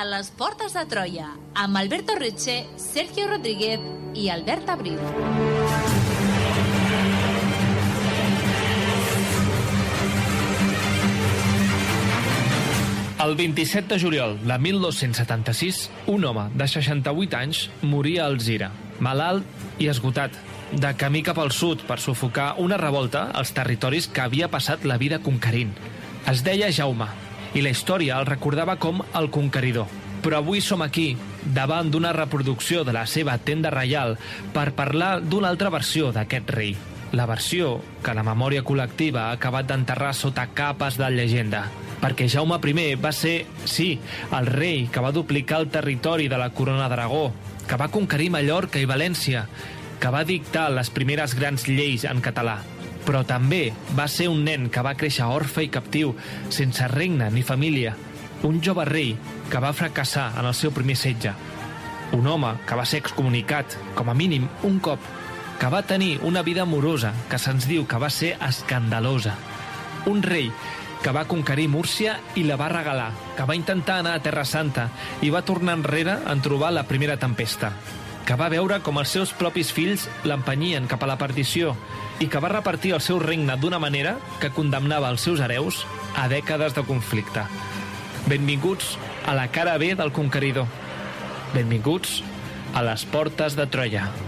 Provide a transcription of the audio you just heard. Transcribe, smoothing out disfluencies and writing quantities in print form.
les portes de Troia, amb Alberto Reche, Sergio Rodríguez i Albert Abril. El 27 de juliol de 1276, un home de 68 anys moria a Alzira, malalt i esgotat, de camí cap al sud per sufocar una revolta als territoris que havia passat la vida conquerint. Es deia Jaume, i la història el recordava com el conqueridor. Però avui som aquí, davant d'una reproducció de la seva tenda reial, per parlar d'una altra versió d'aquest rei. La versió que la memòria col·lectiva ha acabat d'enterrar sota capes de llegenda. Perquè Jaume I va ser, sí, el rei que va duplicar el territori de la corona d'Aragó, que va conquerir Mallorca i València, que va dictar les primeres grans lleis en català. Però també va ser un nen que va créixer orfe i captiu, sense regne ni família. Un jove rei que va fracassar en el seu primer setge. Un home que va ser excomunicat, com a mínim un cop, que va tenir una vida amorosa que se'ns diu que va ser escandalosa. Un rei que va conquerir Múrcia i la va regalar, que va intentar anar a Terra Santa i va tornar enrere en trobar la primera tempesta, que va veure com els seus propis fills l'empenyien cap a la perdició i que va repartir el seu regne d'una manera que condemnava els seus hereus a dècades de conflicte. Benvinguts a la cara B del conqueridor. Benvinguts a les portes de Troia.